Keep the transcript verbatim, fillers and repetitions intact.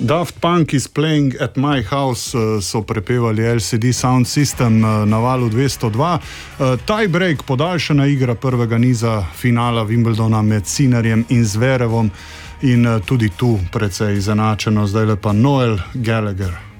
Daft Punk is Playing at My House so prepevali L C D Sound System na valu dvesto dva. Tiebreak, podaljšana igra prvega niza finala Wimbledona med Sinnerjem in Zverevom in tudi tu precej izenačeno, zdaj pa Noel Gallagher.